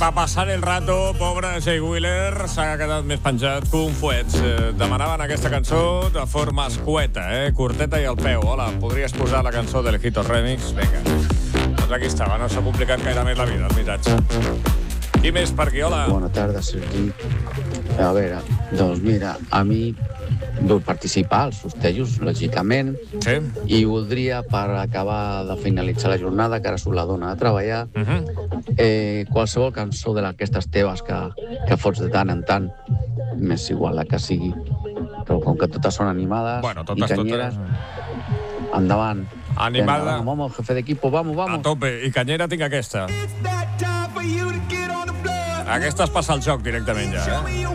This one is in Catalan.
Pa passar el rato, pobre Jay Wheeler, s'ha quedat més penjat que un fuet. Demanaven aquesta cançó de forma escueta, curteta i al peu. Hola, podries posar la cançó de Lejitos Remix? Vinga. Doncs aquí estava, no s'ha complicat gaire més la vida, el missatge. Qui més per aquí? Hola. Bona tarda, Sergi. A veure, doncs mira, a mi vull participar als festejos, lògicament, Sí. i voldria, per acabar de finalitzar la jornada, que ara surt la dona a treballar, qualsevol cançó d'aquestes teves que fots de tant en tant, m'és igual la que sigui, però com que totes són animades Bueno, i totes. canyeres, endavant. Animada. Venga, vamos, jefe d'equipo, vamos. A tope. I canyera tinc aquesta. Aquesta es passa al joc directament ja,